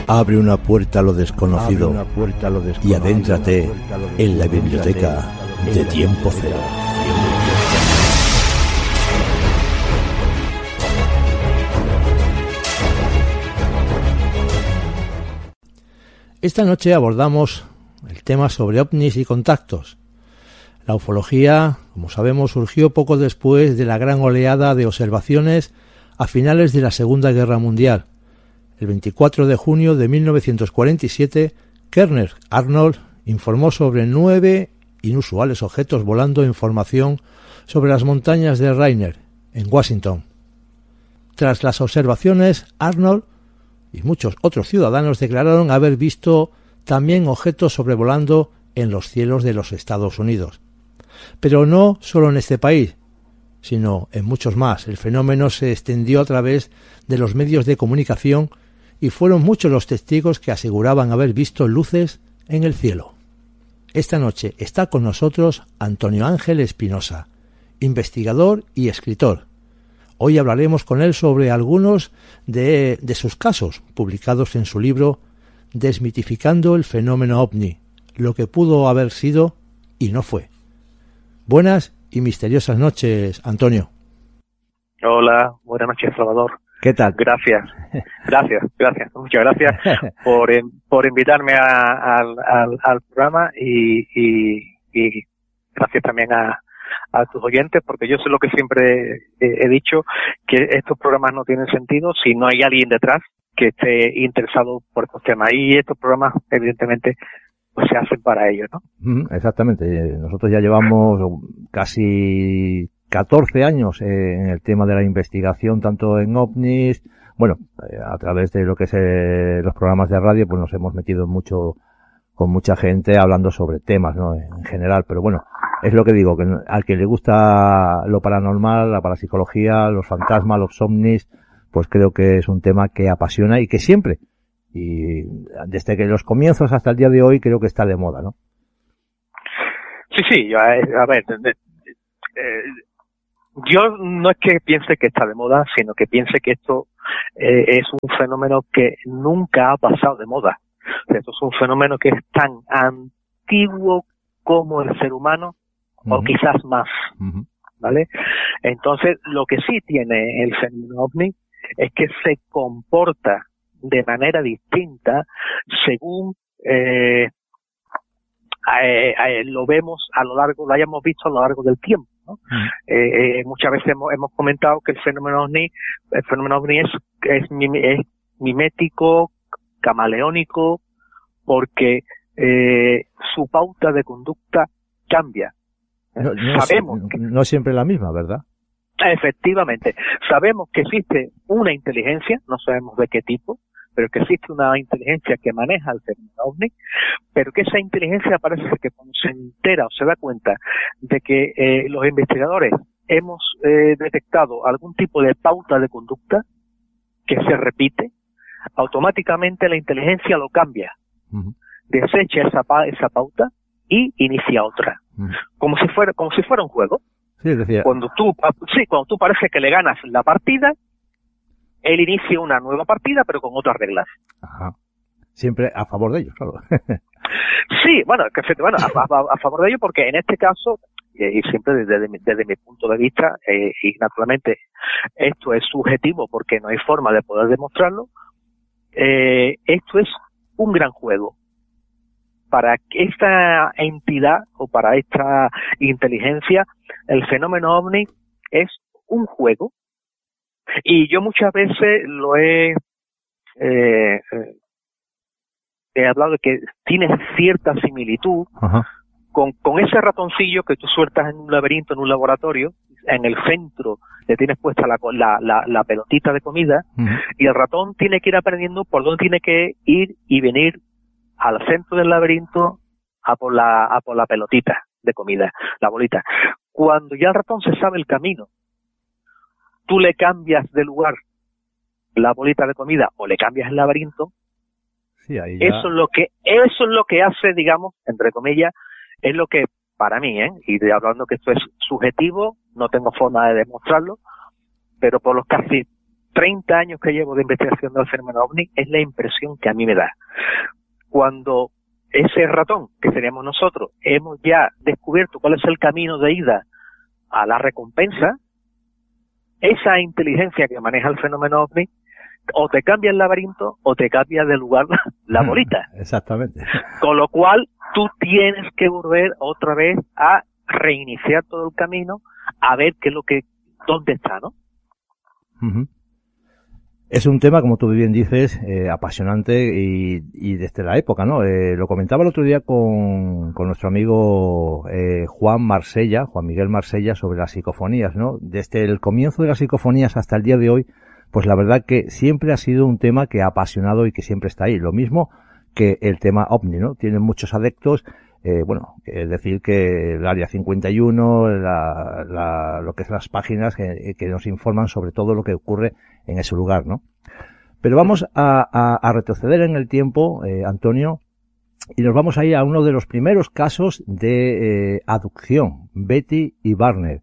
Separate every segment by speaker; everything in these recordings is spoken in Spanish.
Speaker 1: Abre una puerta a lo desconocido y adéntrate en la biblioteca de Tiempo Cero. Esta noche abordamos el tema sobre ovnis y contactos. La ufología, como sabemos, surgió poco después de la gran oleada de observaciones a finales de la Segunda Guerra Mundial. El 24 de junio de 1947, Kerner Arnold informó sobre 9 inusuales objetos volando en formación sobre las montañas de Rainier, en Washington. Tras las observaciones, Arnold y muchos otros ciudadanos declararon haber visto también objetos sobrevolando en los cielos de los Estados Unidos. Pero no solo en este país, sino en muchos más. El fenómeno se extendió a través de los medios de comunicación y fueron muchos los testigos que aseguraban haber visto luces en el cielo. Esta noche está con nosotros Antonio Ángel Espinosa, investigador y escritor. Hoy hablaremos con él sobre algunos de sus casos, publicados en su libro Desmitificando el fenómeno ovni, lo que pudo haber sido y no fue. Buenas y misteriosas noches, Antonio.
Speaker 2: Hola, buenas noches, Salvador.
Speaker 1: ¿Qué tal?
Speaker 2: Gracias. Muchas gracias por invitarme al programa y gracias también a tus oyentes, porque yo sé lo que siempre he dicho, que estos programas no tienen sentido si no hay alguien detrás que esté interesado por estos temas. Y estos programas, evidentemente, pues se hacen para ello, ¿no?
Speaker 1: Exactamente. Nosotros ya llevamos casi 14 años en el tema de la investigación, tanto en ovnis, bueno, a través de lo que es los programas de radio, pues nos hemos metido mucho con mucha gente hablando sobre temas, ¿no? En general, pero bueno, es lo que digo, que al que le gusta lo paranormal, la parapsicología, los fantasmas, los ovnis, pues creo que es un tema que apasiona y que siempre, y desde que los comienzos hasta el día de hoy, creo que está de moda, ¿no?
Speaker 2: Sí, a ver, yo no es que piense que está de moda, sino que piense que esto es un fenómeno que nunca ha pasado de moda. O sea, esto es un fenómeno que es tan antiguo como el ser humano, o quizás más, ¿vale? Entonces, lo que sí tiene el fenómeno ovni es que se comporta de manera distinta según lo vemos lo hayamos visto a lo largo del tiempo, ¿no? Muchas veces hemos comentado que el fenómeno ovni es mimético, camaleónico, porque su pauta de conducta cambia.
Speaker 1: No es siempre la misma, ¿verdad?
Speaker 2: Efectivamente. Sabemos que existe una inteligencia, no sabemos de qué tipo, pero que existe una inteligencia que maneja el fenómeno ovni, pero que esa inteligencia parece que cuando se entera o se da cuenta de que los investigadores hemos detectado algún tipo de pauta de conducta que se repite, automáticamente la inteligencia lo cambia, desecha esa pauta y inicia otra, como si fuera un juego.
Speaker 1: Sí, decía.
Speaker 2: Cuando tú parece que le ganas la partida, él inicia una nueva partida, pero con otras reglas.
Speaker 1: Ajá. Siempre a favor de ellos, claro.
Speaker 2: Sí, a favor de ellos, porque en este caso, y siempre desde mi punto de vista, y naturalmente esto es subjetivo porque no hay forma de poder demostrarlo, esto es un gran juego. Para esta entidad o para esta inteligencia, el fenómeno ovni es un juego. Y yo muchas veces lo he hablado de que tiene cierta similitud con ese ratoncillo que tú sueltas en un laberinto, en un laboratorio. En el centro le tienes puesta la pelotita de comida, y el ratón tiene que ir aprendiendo por dónde tiene que ir y venir al centro del laberinto a por la pelotita de comida, la bolita. Cuando ya el ratón se sabe el camino, tú le cambias de lugar la bolita de comida o le cambias el laberinto,
Speaker 1: sí, ahí ya...
Speaker 2: eso es lo que hace, digamos, entre comillas, es lo que para mí, y hablando que esto es subjetivo, no tengo forma de demostrarlo, pero por los casi 30 años que llevo de investigación del fenómeno OVNI, es la impresión que a mí me da. Cuando ese ratón, que seríamos nosotros, hemos ya descubierto cuál es el camino de ida a la recompensa, esa inteligencia que maneja el fenómeno OVNI, o te cambia el laberinto o te cambia de lugar la bolita.
Speaker 1: Exactamente.
Speaker 2: Con lo cual, tú tienes que volver otra vez a reiniciar todo el camino, a ver qué es lo que, dónde está, ¿no?
Speaker 1: Uh-huh. Es un tema, como tú bien dices, apasionante y desde la época, ¿no? Lo comentaba el otro día con nuestro amigo Juan Miguel Marsella, sobre las psicofonías, ¿no? Desde el comienzo de las psicofonías hasta el día de hoy, pues la verdad que siempre ha sido un tema que ha apasionado y que siempre está ahí. Lo mismo que el tema OVNI, ¿no? Tienen muchos adeptos. Bueno, es decir que el Área 51, lo que es las páginas que nos informan sobre todo lo que ocurre en ese lugar, ¿no? Pero vamos a retroceder en el tiempo, Antonio, y nos vamos a ir a uno de los primeros casos de abducción, Betty y Barnett.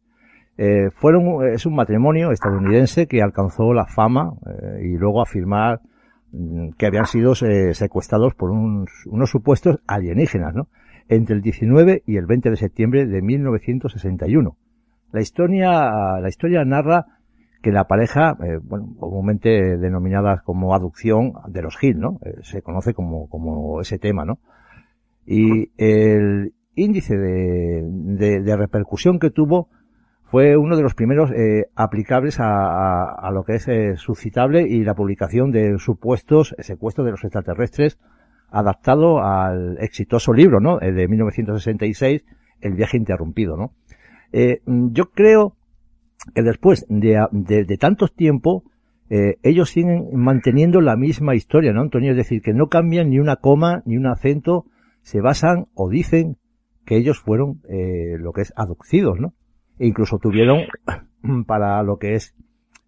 Speaker 1: Es un matrimonio estadounidense que alcanzó la fama y luego afirmar que habían sido secuestrados por unos supuestos alienígenas, ¿no? Entre el 19 y el 20 de septiembre de 1961. La historia narra que la pareja, comúnmente denominada como abducción de los Hill, ¿no? Se conoce como ese tema, ¿no? Y el índice de repercusión que tuvo fue uno de los primeros aplicables a lo que es suscitable, y la publicación de supuestos secuestros de los extraterrestres, adaptado al exitoso libro, ¿no? De 1966, El viaje interrumpido, ¿no? Yo creo que después de tantos tiempo, ellos siguen manteniendo la misma historia, ¿no, Antonio? Es decir, que no cambian ni una coma, ni un acento, se basan o dicen que ellos fueron lo que es abducidos, ¿no? E incluso tuvieron para lo que es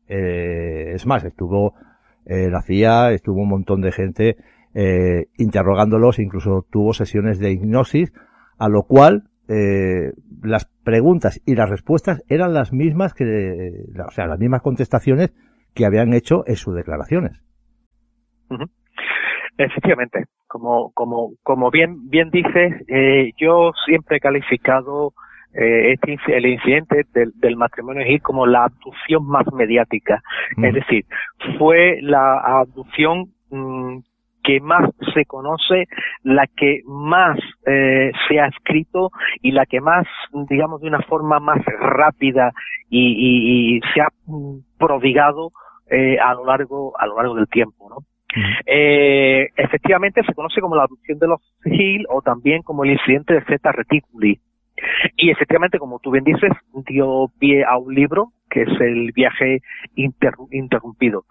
Speaker 1: más, estuvo la CIA, estuvo un montón de gente interrogándolos, incluso tuvo sesiones de hipnosis, a lo cual las preguntas y las respuestas eran las mismas las mismas contestaciones que habían hecho en sus declaraciones.
Speaker 2: Uh-huh. Efectivamente, como bien dices, yo siempre he calificado el incidente del matrimonio Hill como la abducción más mediática. Es decir, fue la abducción que más se conoce, la que más se ha escrito y la que más, digamos, de una forma más rápida y se ha prodigado a lo largo del tiempo, ¿no? Efectivamente se conoce como la abducción de los Hill, o también como el incidente de Zeta Reticuli. Y efectivamente, como tú bien dices, dio pie a un libro que es El viaje interrumpido.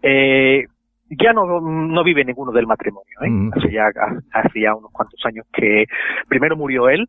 Speaker 2: Ya no vive ninguno del matrimonio, hace ya unos cuantos años que primero murió él,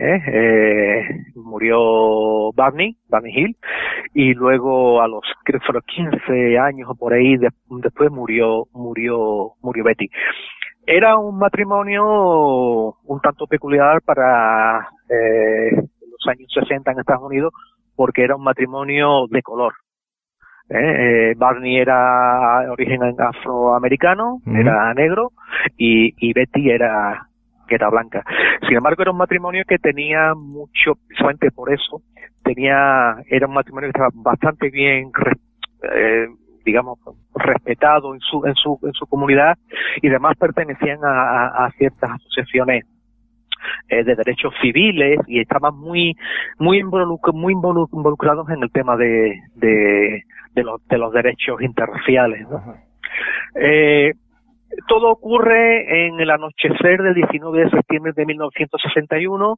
Speaker 2: murió Barney Hill, y luego creo que fueron 15 años o por ahí después murió Betty. Era un matrimonio un tanto peculiar para los años 60 en Estados Unidos, porque era un matrimonio de color. Barney era de origen afroamericano, era negro, y Betty era blanca. Sin embargo, era un matrimonio que tenía mucho, precisamente por eso, era un matrimonio que estaba bastante bien, digamos, respetado en su comunidad, y además pertenecían a ciertas asociaciones de derechos civiles, y estaban muy involucrados en el tema de los derechos interraciales, ¿no? Todo ocurre en el anochecer del 19 de septiembre de 1961.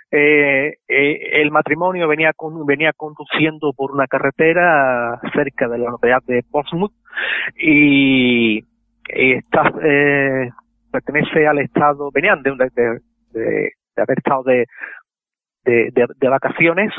Speaker 2: El matrimonio venía conduciendo por una carretera cerca de la localidad de Portsmouth, y pertenece al estado, venían de haber estado de vacaciones,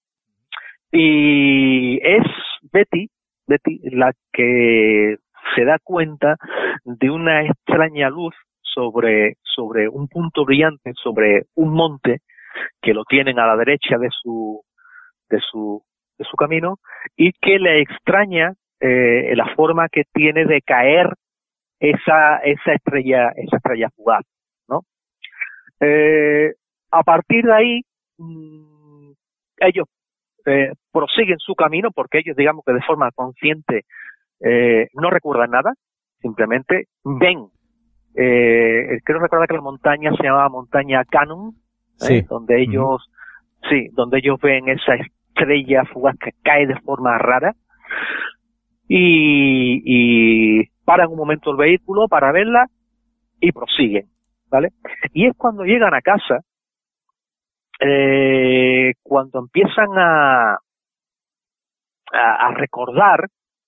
Speaker 2: y es Betty la que se da cuenta de una extraña luz sobre un punto brillante, sobre un monte que lo tienen a la derecha de su camino, y que le extraña la forma que tiene de caer esa estrella fugaz, ¿no? A partir de ahí, ellos prosiguen su camino, porque ellos, digamos que de forma consciente, no recuerdan nada, simplemente ven. Creo recordar que la montaña se llamaba Montaña Cannon,
Speaker 1: sí.
Speaker 2: Donde ellos, donde ellos ven esa estrella fugaz que cae de forma rara, y paran un momento el vehículo para verla y prosiguen, ¿vale? Y es cuando llegan a casa, cuando empiezan a recordar,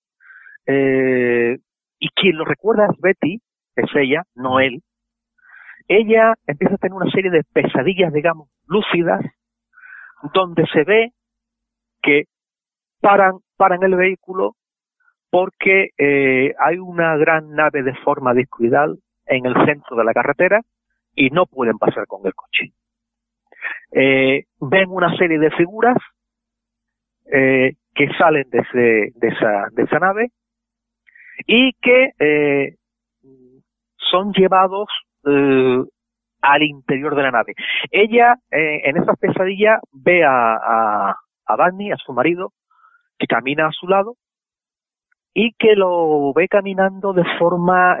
Speaker 2: y quien lo recuerda es Betty, es ella, no él. Ella empieza a tener una serie de pesadillas, digamos, lúcidas, donde se ve que paran el vehículo porque hay una gran nave de forma discoidal en el centro de la carretera y no pueden pasar con el coche. Ven una serie de figuras que salen de esa nave y que son llevados al interior de la nave. Ella, en esas pesadillas, ve a Barney, a su marido, que camina a su lado y que lo ve caminando de forma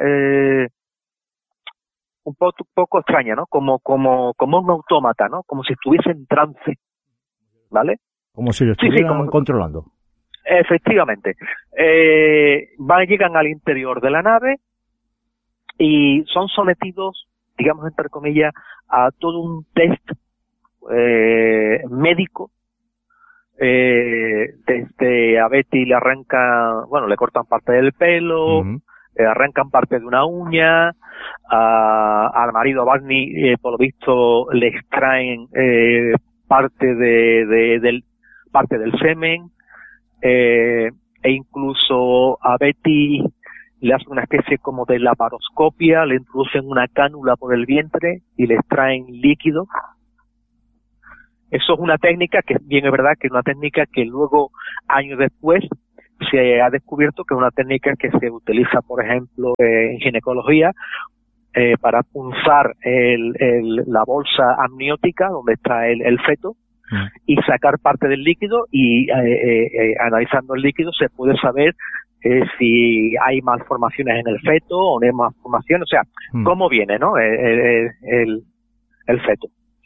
Speaker 2: un poco extraña, ¿no? Como un autómata, ¿no? Como si estuviese en trance, ¿vale?
Speaker 1: Como si lo estuvieran controlando.
Speaker 2: Efectivamente. Llegan al interior de la nave y son sometidos, digamos entre comillas, a todo un test médico. Desde a Betty le cortan parte del pelo, arrancan parte de una uña, al marido Barney, por lo visto, le extraen parte del semen, e incluso a Betty le hacen una especie como de laparoscopia, le introducen una cánula por el vientre y le extraen líquido. Eso es una técnica que, bien es verdad, que es una técnica que luego, años después, se ha descubierto que es una técnica que se utiliza, por ejemplo, en ginecología, para punzar la bolsa amniótica donde está el feto y sacar parte del líquido, y analizando el líquido se puede saber si hay malformaciones en el feto o no hay malformaciones, o sea, cómo viene, ¿no? El feto.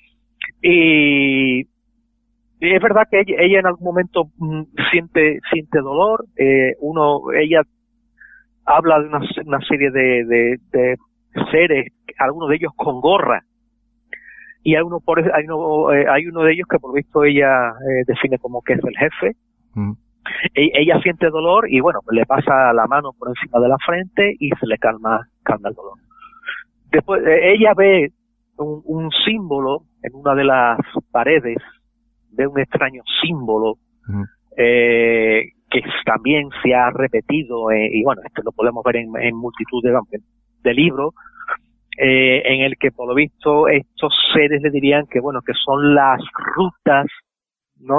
Speaker 2: Y es verdad que ella en algún momento siente dolor. Ella habla de una serie de seres, algunos de ellos con gorra, y hay uno de ellos que por visto ella define como que es el jefe. Ella siente dolor y bueno, le pasa la mano por encima de la frente y se le calma el dolor. Después ella ve un símbolo en una de las paredes, de un extraño símbolo que también se ha repetido, y bueno, esto lo podemos ver en multitud de libros, en el que por lo visto estos seres le dirían que bueno, que son las rutas, ¿no?,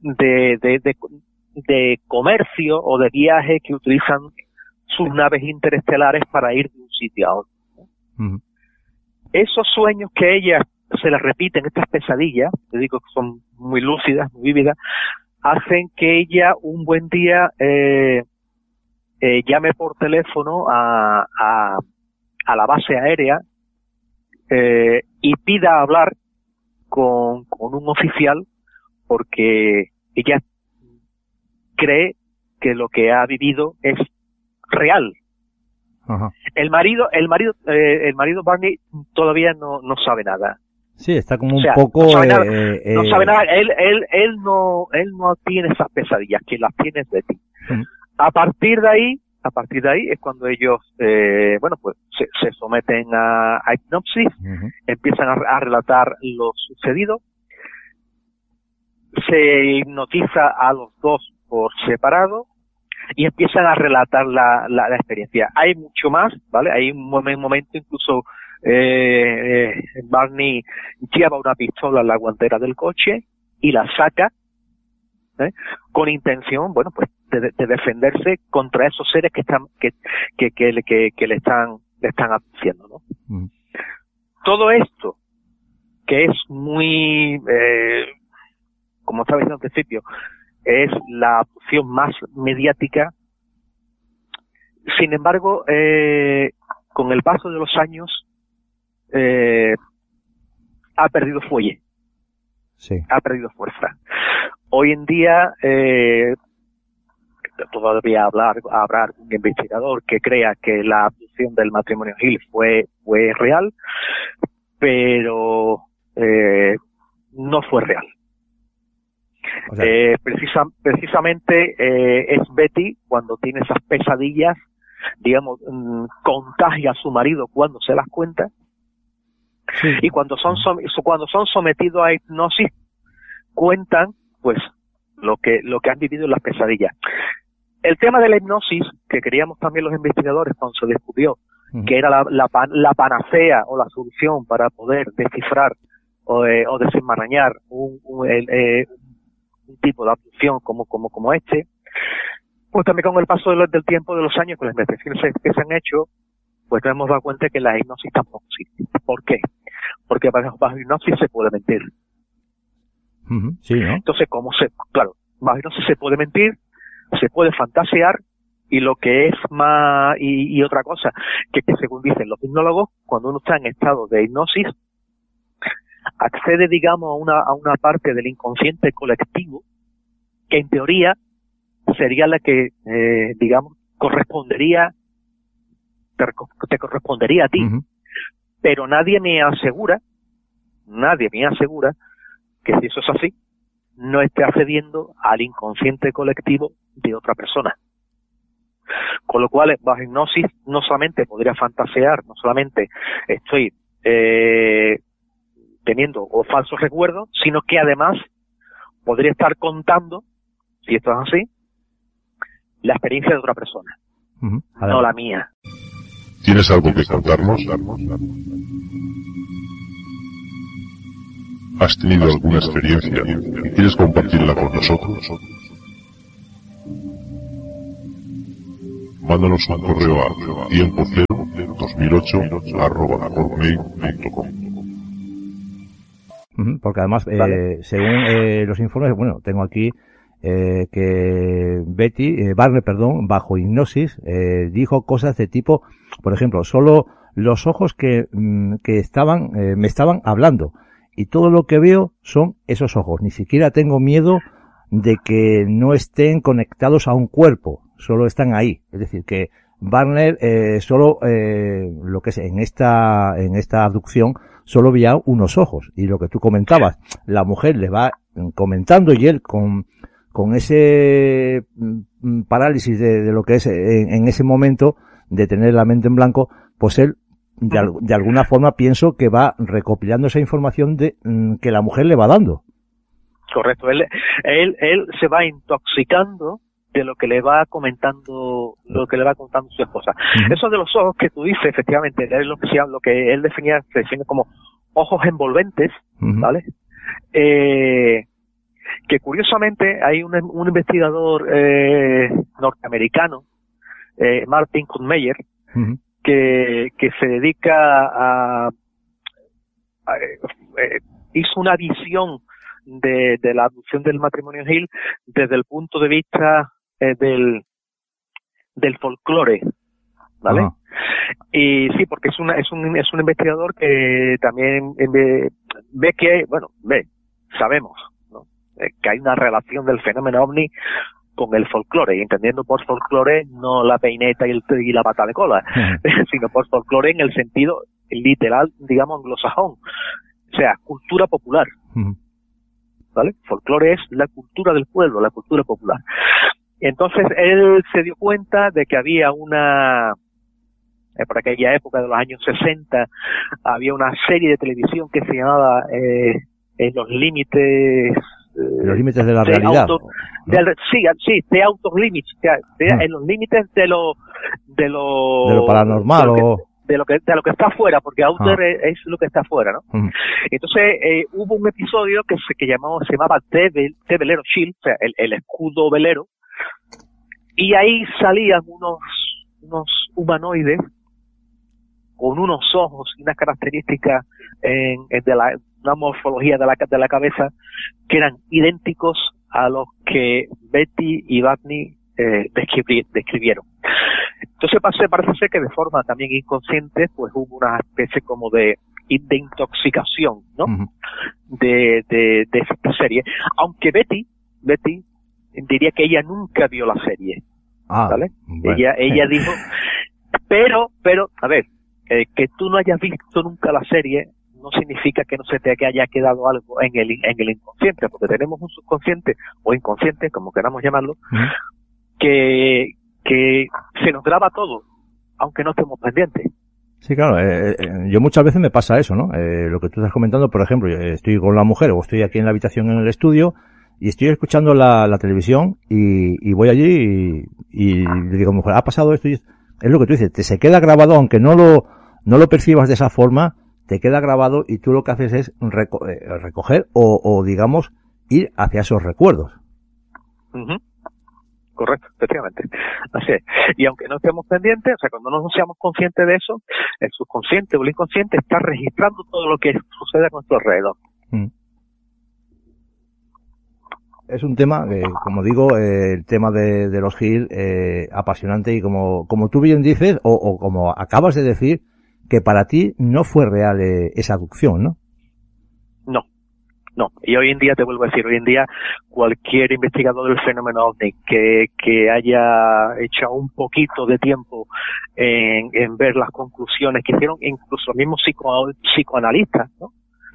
Speaker 2: de comercio o de viaje que utilizan sus naves interestelares para ir de un sitio a otro. Esos sueños que ella se les repiten, estas pesadillas, te digo que son muy lúcidas, muy vívidas, hacen que ella un buen día llame por teléfono a la base aérea y pida hablar con un oficial, porque ella cree que lo que ha vivido es real.
Speaker 1: Ajá.
Speaker 2: El marido Barney todavía no sabe nada.
Speaker 1: Sí, está como un poco...
Speaker 2: No sabe nada. Él no tiene esas pesadillas, quien las tiene es Betty. A partir de ahí es cuando ellos, pues se someten a hipnosis, empiezan a relatar lo sucedido, se hipnotiza a los dos por separado y empiezan a relatar la experiencia. Hay mucho más, ¿vale? Hay un momento incluso Barney lleva una pistola en la guantera del coche y la saca con intención, bueno, pues de defenderse contra esos seres que están que le están haciendo, ¿no? Todo esto, que es muy, como estaba diciendo al principio, es la opción más mediática. Sin embargo, con el paso de los años, ha perdido fuelle.
Speaker 1: Sí.
Speaker 2: Ha perdido fuerza. Hoy en día, todavía habrá un investigador que crea que la abducción del matrimonio Hill fue real, pero no fue real. O sea, precisamente es Betty, cuando tiene esas pesadillas, digamos, contagia a su marido cuando se las cuenta. Sí. Y cuando son sometidos a hipnosis, cuentan pues lo que han vivido en las pesadillas. El tema de la hipnosis, que queríamos también los investigadores cuando se descubrió que era la panacea o la solución para poder descifrar o desenmarañar un tipo de abducción como este, pues también con el paso del tiempo, de los años, con las investigaciones que se han hecho, pues nos hemos dado cuenta que la hipnosis tampoco existe. ¿Por qué? Porque bajo hipnosis se puede mentir.
Speaker 1: Sí, ¿no?
Speaker 2: Entonces, claro, bajo hipnosis se puede mentir, se puede fantasear, y lo que es más, y otra cosa, que según dicen los hipnólogos, cuando uno está en estado de hipnosis, accede, digamos, a una parte del inconsciente colectivo, que en teoría sería la que, digamos, te correspondería a ti. Pero nadie me asegura que si eso es así, no esté accediendo al inconsciente colectivo de otra persona. Con lo cual, bajo hipnosis, no solamente podría fantasear, no solamente estoy teniendo falsos recuerdos, sino que además podría estar contando, si esto es así, la experiencia de otra persona, no la mía.
Speaker 3: ¿Tienes algo que contarnos? ¿Has tenido alguna experiencia y quieres compartirla con nosotros? Mándanos un correo a tiempocero2008@hotmail.com.
Speaker 1: Porque además, según los informes, bueno, tengo aquí que Barney, bajo hipnosis, dijo cosas de tipo, por ejemplo, solo los ojos que me estaban hablando, y todo lo que veo son esos ojos. Ni siquiera tengo miedo de que no estén conectados a un cuerpo, solo están ahí. Es decir, que Barney solo lo que es en esta abducción solo veía unos ojos, y lo que tú comentabas, la mujer le va comentando y él con ese parálisis de lo que es en ese momento de tener la mente en blanco, pues él de alguna forma pienso que va recopilando esa información que la mujer le va dando.
Speaker 2: Correcto, él se va intoxicando de lo que le va comentando su esposa. Eso de los ojos que tú dices, efectivamente, es lo que él se define como ojos envolventes, ¿vale? Que curiosamente hay un investigador norteamericano, Martin Kuhnmeyer, que se dedica hizo una visión de la abducción del matrimonio Hill desde el punto de vista del folclore, ¿vale? Y sí, porque es un investigador que también sabemos, ¿no? Que hay una relación del fenómeno ovni con el folclore, y entendiendo por folclore no la peineta y la pata de cola, sino por folclore en el sentido literal, digamos, anglosajón, o sea, cultura popular, ¿vale? Folclore es la cultura del pueblo, la cultura popular. Entonces él se dio cuenta de que había por aquella época de los años 60, había una serie de televisión que se llamaba En los límites
Speaker 1: de la realidad.
Speaker 2: The Outer Limits, en los límites de lo
Speaker 1: paranormal
Speaker 2: lo que está afuera, porque outer es lo que está afuera, ¿no? Entonces hubo un episodio que se llamaba The Velero Shield, o sea, el escudo velero, y ahí salían unos humanoides con unos ojos y unas características de una morfología de la cabeza que eran idénticos a los que Betty y Barney describieron. Entonces parece ser que de forma también inconsciente pues hubo una especie como de intoxicación, ¿no? De esta serie, aunque Betty diría que ella nunca vio la serie, ¿vale? Bueno. Ella dijo, pero a ver, que tú no hayas visto nunca la serie no significa que no se te haya quedado algo en el inconsciente, porque tenemos un subconsciente o inconsciente, como queramos llamarlo, que se nos graba todo, aunque no estemos pendientes.
Speaker 4: Sí, claro, yo muchas veces me pasa eso, ¿no? Lo que tú estás comentando, por ejemplo, estoy con la mujer o estoy aquí en la habitación en el estudio y estoy escuchando la televisión y voy allí y le digo, mujer, ha pasado esto y es lo que tú dices, se queda grabado, aunque no lo percibas de esa forma, te queda grabado y tú lo que haces es recoger o digamos, ir hacia esos recuerdos.
Speaker 2: Correcto, efectivamente. Así es. Y aunque no estemos pendientes, o sea, cuando no seamos conscientes de eso, el subconsciente o el inconsciente está registrando todo lo que sucede a nuestro alrededor.
Speaker 4: Es un tema, como digo, el tema de los Hill, apasionante, y como tú bien dices, o como acabas de decir, que para ti no fue real esa abducción, ¿no?
Speaker 2: No, y hoy en día, te vuelvo a decir, hoy en día cualquier investigador del fenómeno OVNI que haya echado un poquito de tiempo en ver las conclusiones que hicieron, incluso los mismos psicoanalistas, ¿no?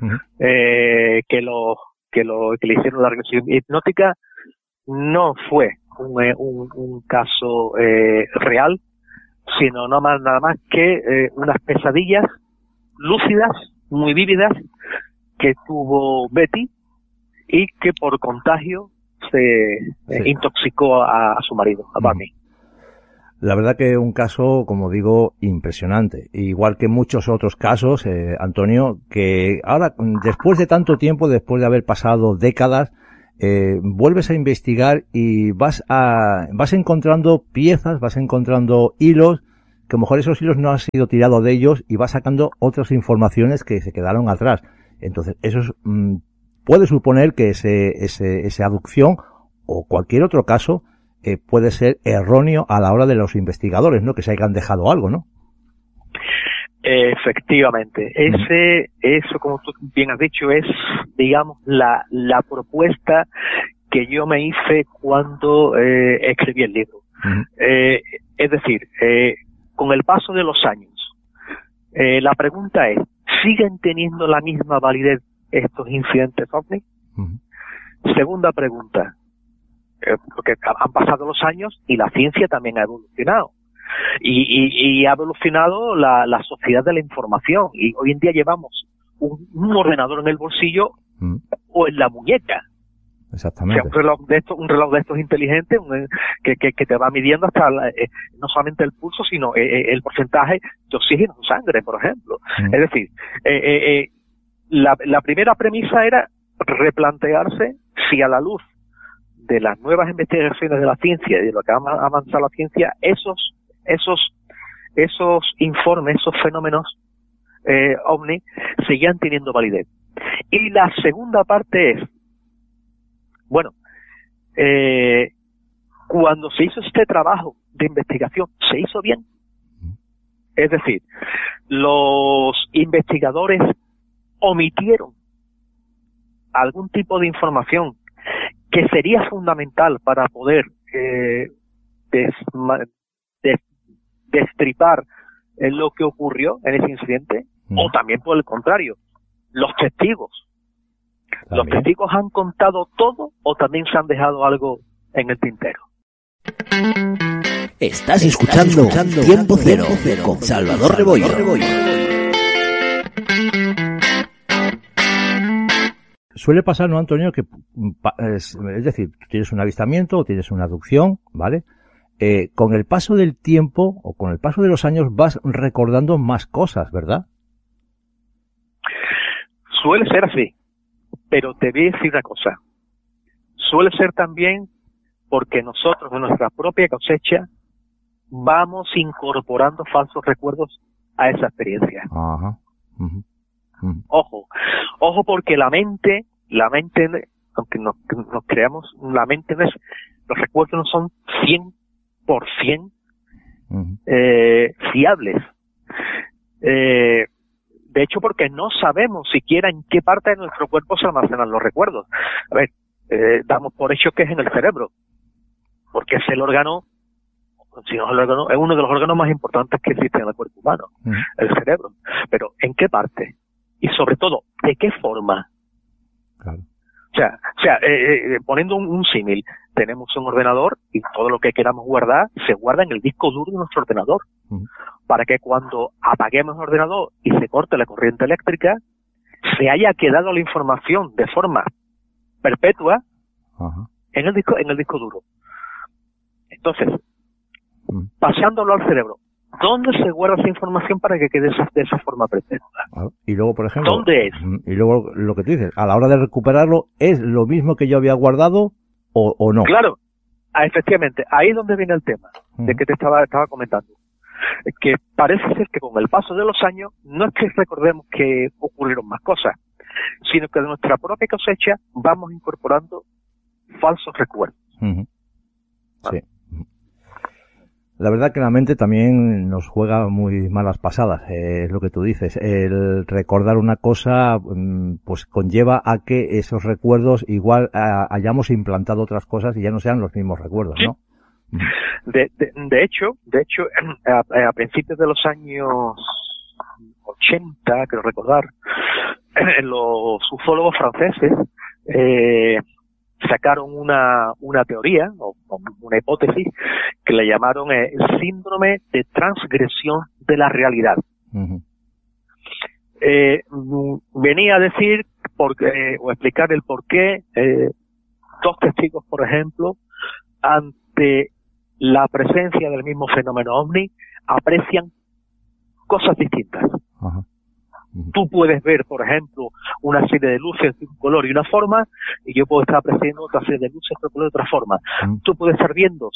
Speaker 2: Que le hicieron la regresión hipnótica, no fue un caso real, sino nada más que unas pesadillas lúcidas, muy vívidas, que tuvo Betty y que por contagio se intoxicó a su marido, a Barney.
Speaker 4: La verdad que un caso, como digo, impresionante. Igual que muchos otros casos, Antonio, que ahora, después de tanto tiempo, después de haber pasado décadas, vuelves a investigar y vas encontrando piezas, vas encontrando hilos, que a lo mejor esos hilos no han sido tirados de ellos y vas sacando otras informaciones que se quedaron atrás. Entonces, eso puede suponer que esa aducción o cualquier otro caso puede ser erróneo a la hora de los investigadores, ¿no? Que se hayan dejado algo, ¿no?
Speaker 2: Efectivamente. Eso, como tú bien has dicho, es, digamos, la propuesta que yo me hice cuando escribí el libro. Es decir, con el paso de los años, la pregunta es, ¿siguen teniendo la misma validez estos incidentes OVNI? Segunda pregunta, porque han pasado los años y la ciencia también ha evolucionado. Y ha evolucionado la sociedad de la información. Y hoy en día llevamos un ordenador en el bolsillo o en la muñeca.
Speaker 4: Exactamente.
Speaker 2: O sea, un reloj de estos inteligentes que te va midiendo hasta no solamente el pulso, sino el porcentaje de oxígeno en sangre, por ejemplo. Es decir, la primera premisa era replantearse si, a la luz de las nuevas investigaciones de la ciencia y de lo que ha avanzado la ciencia, esos informes, esos fenómenos OVNI seguían teniendo validez. Y la segunda parte es, bueno, cuando se hizo este trabajo de investigación, ¿se hizo bien? Es decir, los investigadores omitieron algún tipo de información que sería fundamental para poder destripar lo que ocurrió en ese incidente, o también por el contrario, los testigos. ¿También? ¿Los testigos han contado todo o también se han dejado algo en el tintero?
Speaker 5: Estás escuchando Tiempo Cero con Salvador Rebollo.
Speaker 4: Suele pasar, ¿no, Antonio? Que es decir, tú tienes un avistamiento o tienes una abducción, ¿vale? con el paso del tiempo o con el paso de los años vas recordando más cosas, ¿verdad?
Speaker 2: Suele ser así, pero te voy a decir una cosa. Suele ser también porque nosotros, de nuestra propia cosecha, vamos incorporando falsos recuerdos a esa experiencia.
Speaker 4: Ajá. Uh-huh. Uh-huh.
Speaker 2: Ojo, porque la mente, aunque nos creamos, la mente no es, los recuerdos no son 100% fiables. De hecho, porque no sabemos siquiera en qué parte de nuestro cuerpo se almacenan los recuerdos. A ver, damos por hecho que es en el cerebro, porque es el órgano, si no es el órgano, es uno de los órganos más importantes que existen en el cuerpo humano, el cerebro. Pero ¿en qué parte? Y sobre todo, ¿de qué forma?
Speaker 4: Claro.
Speaker 2: O sea, poniendo un símil, tenemos un ordenador y todo lo que queramos guardar se guarda en el disco duro de nuestro ordenador. Para que cuando apaguemos el ordenador y se corte la corriente eléctrica, se haya quedado la información de forma perpetua en el disco duro. Entonces, pasándolo al cerebro, ¿dónde se guarda esa información para que quede de esa forma perpetua?
Speaker 4: Y luego, por ejemplo,
Speaker 2: ¿dónde es?
Speaker 4: Y luego lo que tú dices, a la hora de recuperarlo, ¿es lo mismo que yo había guardado o no?
Speaker 2: Claro, efectivamente, ahí es donde viene el tema de que te estaba comentando. Que parece ser que con el paso de los años no es que recordemos que ocurrieron más cosas, sino que de nuestra propia cosecha vamos incorporando falsos recuerdos.
Speaker 4: Sí. La verdad que la mente también nos juega muy malas pasadas, es lo que tú dices. El recordar una cosa pues conlleva a que esos recuerdos igual hayamos implantado otras cosas y ya no sean los mismos recuerdos, ¿no?
Speaker 2: De hecho, a principios de los años 80, creo recordar, los ufólogos franceses sacaron una teoría o una hipótesis que le llamaron síndrome de transgresión de la realidad. Venía a decir o explicar el por qué dos testigos, por ejemplo, ante la presencia del mismo fenómeno ovni, aprecian cosas distintas. Tú puedes ver, por ejemplo, una serie de luces de un color y una forma, y yo puedo estar apreciando otra serie de luces de otro color y otra forma. Tú puedes estar viendo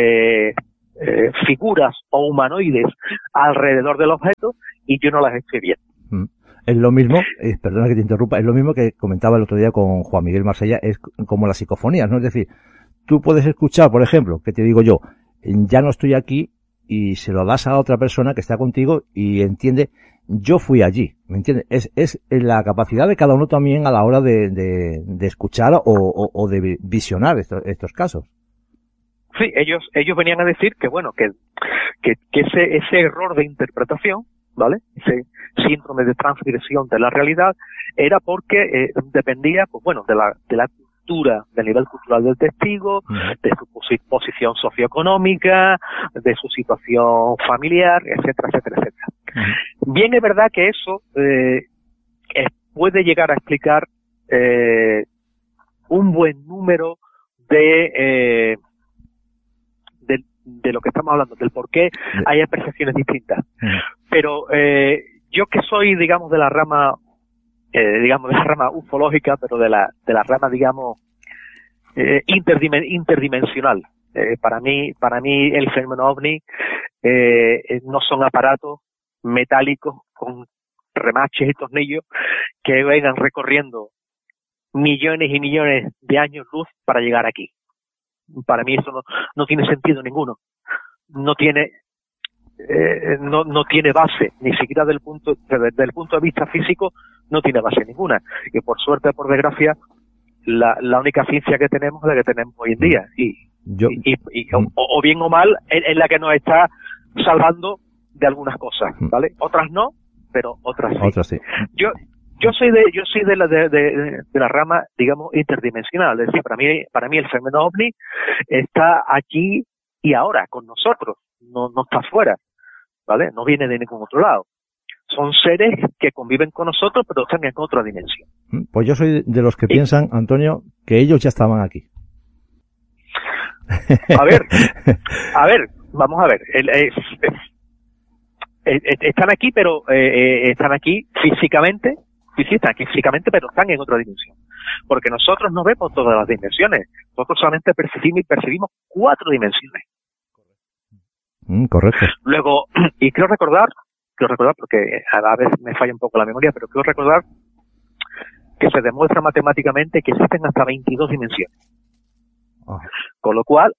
Speaker 2: figuras o humanoides alrededor del objeto y yo no las estoy viendo.
Speaker 4: Es lo mismo, perdona que te interrumpa, es lo mismo que comentaba el otro día con Juan Miguel Marsella, es como las psicofonías, ¿no? Es decir, tú puedes escuchar, por ejemplo, que te digo yo, ya no estoy aquí, y se lo das a otra persona que está contigo y entiende, yo fui allí, ¿me entiendes? Es la capacidad de cada uno también a la hora de escuchar o de visionar estos casos.
Speaker 2: Sí, ellos venían a decir que bueno, que ese error de interpretación, ¿vale? Ese síndrome de transgresión de la realidad era porque dependía, pues bueno, de la cultura, del nivel cultural del testigo, de su posición socioeconómica, de su situación familiar, etcétera, etcétera, etcétera. Bien, es verdad que eso puede llegar a explicar un buen número de lo que estamos hablando, del por qué hay percepciones distintas. Pero yo que soy, digamos, de la rama ufológica, pero de la rama, digamos, interdimensional. Para mí el fenómeno ovni no son aparatos metálicos con remaches y tornillos que vengan recorriendo millones y millones de años luz para llegar aquí. Para mí eso no tiene sentido ninguno. No tiene base, ni siquiera desde el punto de vista físico, no tiene base ninguna. Y por suerte, por desgracia, la única ciencia que tenemos es la que tenemos hoy en día. O bien o mal, es la que nos está salvando de algunas cosas, ¿vale? Otras no, pero otras sí. Yo soy de la rama, digamos, interdimensional. Es decir, para mí el fenómeno ovni está aquí y ahora con nosotros, no está fuera, ¿vale? No viene de ningún otro lado. Son seres que conviven con nosotros, pero están en otra dimensión.
Speaker 4: Pues yo soy de los que piensan, Antonio, que ellos ya estaban aquí.
Speaker 2: A ver, vamos a ver. Están aquí, pero están aquí físicamente. Sí, están aquí físicamente, pero están en otra dimensión. Porque nosotros no vemos todas las dimensiones. Nosotros solamente percibimos 4 dimensiones.
Speaker 4: Correcto.
Speaker 2: Luego, y quiero recordar, porque a veces me falla un poco la memoria, pero quiero recordar que se demuestra matemáticamente que existen hasta 22 dimensiones. Con lo cual,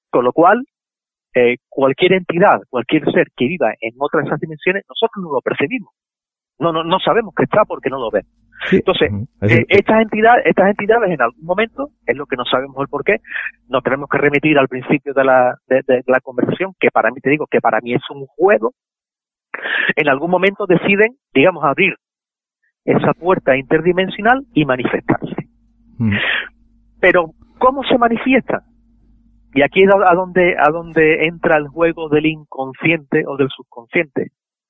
Speaker 2: cualquier entidad, cualquier ser que viva en otra de esas dimensiones, nosotros no lo percibimos. No sabemos que está porque no lo vemos. Sí. Entonces, estas entidades en algún momento, es lo que no sabemos el porqué, nos tenemos que remitir al principio de la conversación, que para mí, te digo, que para mí es un juego. En algún momento deciden, digamos, abrir esa puerta interdimensional y manifestarse. Pero, ¿cómo se manifiesta? Y aquí es a donde entra el juego del inconsciente o del subconsciente.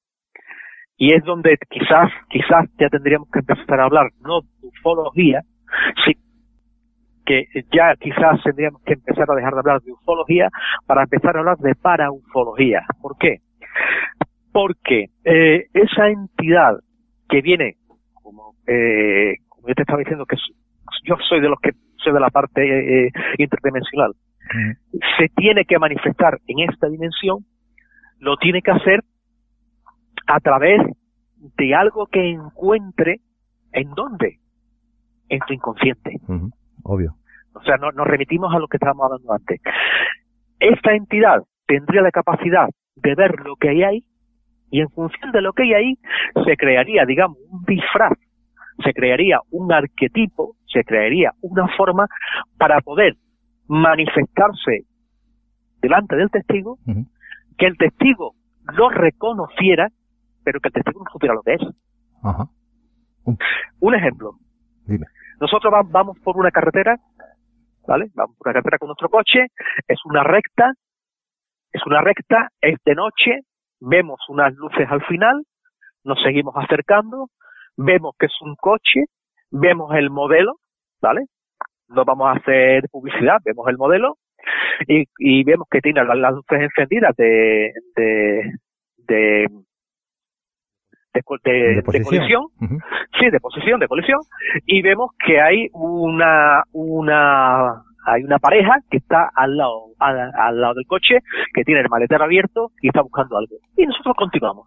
Speaker 2: Y es donde quizás ya tendríamos que empezar a hablar, no de ufología, sí, que ya quizás tendríamos que empezar a dejar de hablar de ufología para empezar a hablar de paraufología. ¿Por qué? Porque esa entidad que viene, como yo te estaba diciendo, que yo soy de los que soy de la parte interdimensional, se tiene que manifestar en esta dimensión, lo tiene que hacer a través de algo que encuentre, ¿en dónde? En tu inconsciente.
Speaker 4: Obvio.
Speaker 2: O sea, nos remitimos a lo que estábamos hablando antes. Esta entidad tendría la capacidad de ver lo que hay ahí, y en función de lo que hay ahí, se crearía, digamos, un disfraz, se crearía un arquetipo, se crearía una forma para poder manifestarse delante del testigo, que el testigo lo reconociera, pero que el testigo no supiera lo que es. Un ejemplo.
Speaker 4: Dime.
Speaker 2: Nosotros vamos por una carretera, ¿vale? Vamos por una carretera con nuestro coche, es una recta, es de noche, vemos unas luces al final, nos seguimos acercando, vemos que es un coche, vemos el modelo, ¿vale? No vamos a hacer publicidad, vemos el modelo y vemos que tiene las luces encendidas de colisión, sí, de posición, de colisión, y vemos que hay una pareja que está al lado del coche, que tiene el maletero abierto y está buscando algo. Y nosotros continuamos.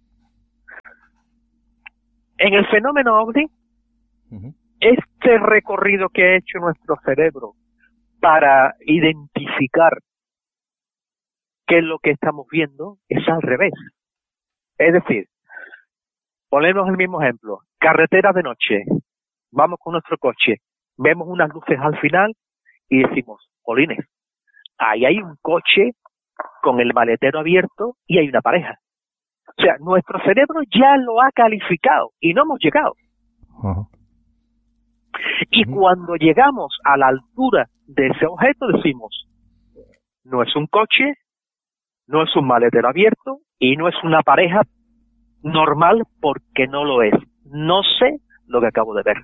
Speaker 2: En el fenómeno OVNI, este recorrido que ha hecho nuestro cerebro para identificar qué es lo que estamos viendo es al revés. Es decir, ponemos el mismo ejemplo. Carretera de noche. Vamos con nuestro coche. Vemos unas luces al final y decimos, jolines, ahí hay un coche con el maletero abierto y hay una pareja. O sea, nuestro cerebro ya lo ha calificado y no hemos llegado. Y cuando llegamos a la altura de ese objeto decimos, no es un coche, no es un maletero abierto y no es una pareja normal porque no lo es. No sé lo que acabo de ver.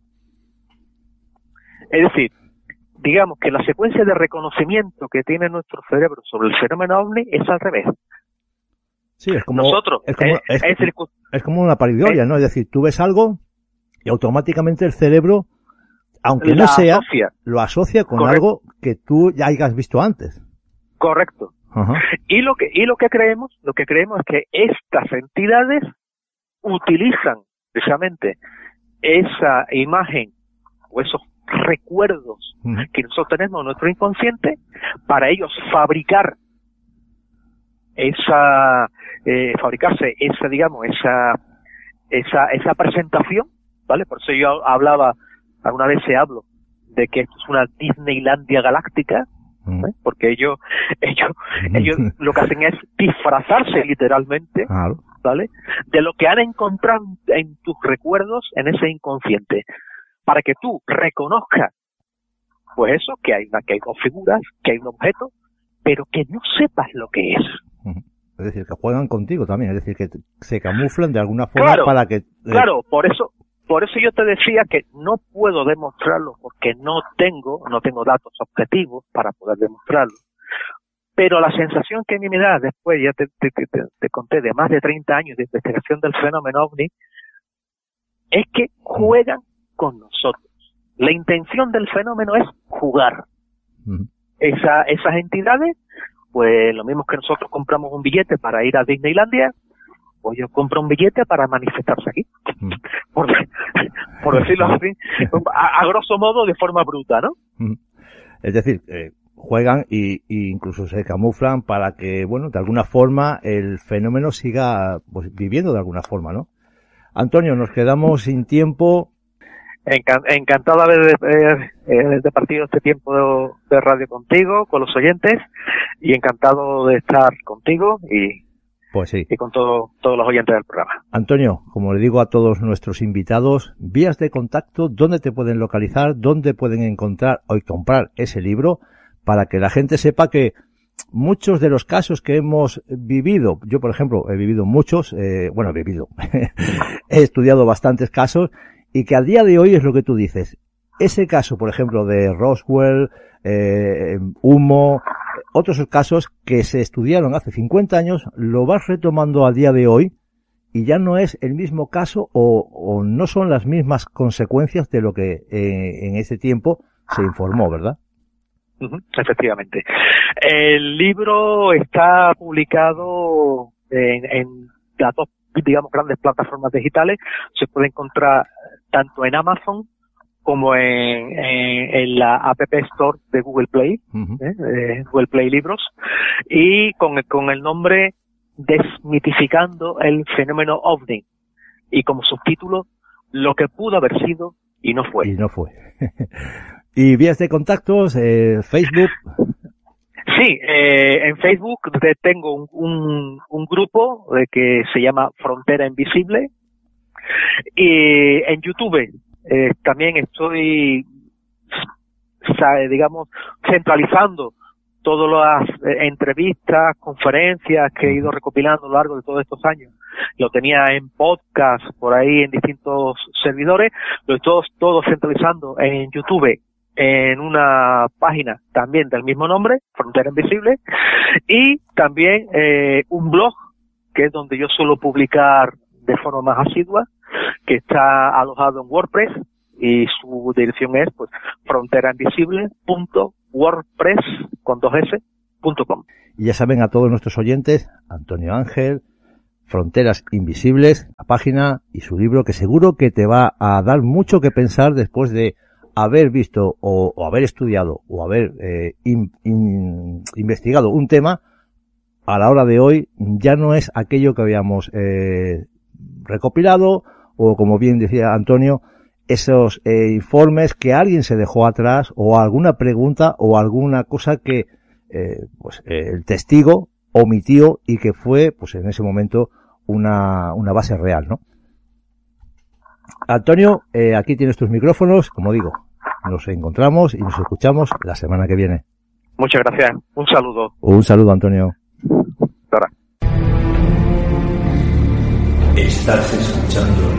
Speaker 2: Es decir, digamos que la secuencia de reconocimiento que tiene nuestro cerebro sobre el fenómeno OVNI es al revés.
Speaker 4: Sí, es como,
Speaker 2: nosotros,
Speaker 4: es como una pareidolia, ¿no? Es decir, tú ves algo y automáticamente el cerebro, aunque no sea, lo asocia con algo que tú ya hayas visto antes.
Speaker 2: Correcto. Y lo que creemos es que estas entidades utilizan precisamente esa imagen o esos recuerdos que nosotros tenemos en nuestro inconsciente para ellos fabricarse esa presentación, ¿vale? Por eso yo alguna vez hablo de que esto es una Disneylandia galáctica, ¿eh? Porque ellos lo que hacen es disfrazarse literalmente, ¿vale? De lo que han encontrado en tus recuerdos en ese inconsciente, para que tú reconozcas, pues eso, que hay dos figuras, que hay un objeto, pero que no sepas lo que es.
Speaker 4: Es decir, que juegan contigo también, es decir, que se camuflan de alguna forma para que...
Speaker 2: Claro, por eso yo te decía que no puedo demostrarlo porque no tengo datos objetivos para poder demostrarlo. Pero la sensación que a mí me da después, ya te conté, de más de 30 años de investigación del fenómeno OVNI, es que juegan con nosotros. La intención del fenómeno es jugar. Esas entidades, pues lo mismo que nosotros compramos un billete para ir a Disneylandia, pues yo compro un billete para manifestarse aquí. Por decirlo así, a grosso modo, de forma bruta, ¿no?
Speaker 4: Es decir, juegan y incluso se camuflan para que, bueno, de alguna forma el fenómeno siga pues, viviendo de alguna forma, ¿no? Antonio, nos quedamos sin tiempo.
Speaker 2: Encantado de partido este tiempo de radio contigo, con los oyentes, y encantado de estar contigo y
Speaker 4: pues sí,
Speaker 2: y con todos los oyentes del programa.
Speaker 4: Antonio, como le digo a todos nuestros invitados, vías de contacto, ¿dónde te pueden localizar? ¿Dónde pueden encontrar o comprar ese libro? Para que la gente sepa que muchos de los casos que hemos vivido, yo por ejemplo he vivido muchos, he estudiado bastantes casos, y que a día de hoy es lo que tú dices. Ese caso, por ejemplo, de Roswell, Humo, otros casos que se estudiaron hace 50 años, lo vas retomando a día de hoy y ya no es el mismo caso o no son las mismas consecuencias de lo que en ese tiempo se informó, ¿verdad?
Speaker 2: Efectivamente. El libro está publicado en las dos, digamos, grandes plataformas digitales. Se puede encontrar tanto en Amazon como en la App Store de Google Play, Google Play Libros, y con el nombre Desmitificando el fenómeno OVNI, y como subtítulo, Lo que pudo haber sido y no fue.
Speaker 4: Y no fue. ¿Y vías de contactos? ¿Facebook?
Speaker 2: Sí, en Facebook tengo un grupo que se llama Frontera Invisible, y en YouTube también estoy, digamos, centralizando todas las entrevistas, conferencias que he ido recopilando a lo largo de todos estos años. Lo tenía en podcast por ahí en distintos servidores, lo estoy todo centralizando en YouTube, en una página también del mismo nombre, Frontera Invisible, y también un blog que es donde yo suelo publicar de forma más asidua, que está alojado en WordPress, y su dirección es pues fronterainvisible.wordpress.com.
Speaker 4: Y ya saben a todos nuestros oyentes, Antonio Ángel, Fronteras Invisibles, la página y su libro, que seguro que te va a dar mucho que pensar después de haber visto o haber estudiado o haber investigado un tema. A la hora de hoy ya no es aquello que habíamos recopilado, o como bien decía Antonio, esos informes que alguien se dejó atrás, o alguna pregunta o alguna cosa que el testigo omitió y que fue pues en ese momento una base real, ¿no? Antonio, aquí tienes tus micrófonos, como digo, nos encontramos y nos escuchamos la semana que viene.
Speaker 2: Muchas gracias, un saludo.
Speaker 4: Un saludo, Antonio.
Speaker 2: Ahora.
Speaker 5: Estás escuchando